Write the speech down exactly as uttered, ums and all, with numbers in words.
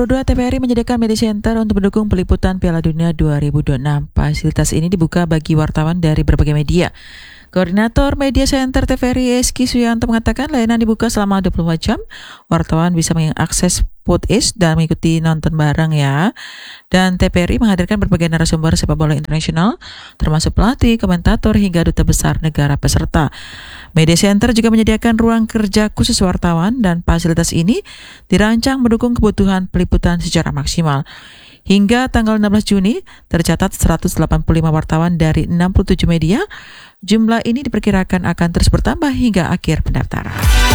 Dua T V R I menyediakan media center untuk mendukung peliputan Piala Dunia dua ribu dua puluh enam. Fasilitas ini dibuka bagi wartawan dari berbagai media. Koordinator Media Center T V R I Eski Suyanto mengatakan layanan dibuka selama dua puluh empat jam. Wartawan bisa mengakses podcast dan mengikuti nonton bareng ya. Dan T V R I menghadirkan berbagai narasumber sepak bola internasional, termasuk pelatih, komentator, hingga duta besar negara peserta. Media Center juga menyediakan ruang kerja khusus wartawan dan fasilitas ini dirancang mendukung kebutuhan peliputan secara maksimal. Hingga tanggal enam belas Juni, tercatat seratus delapan puluh lima wartawan dari enam puluh tujuh media. Jumlah ini diperkirakan akan terus bertambah hingga akhir pendaftaran.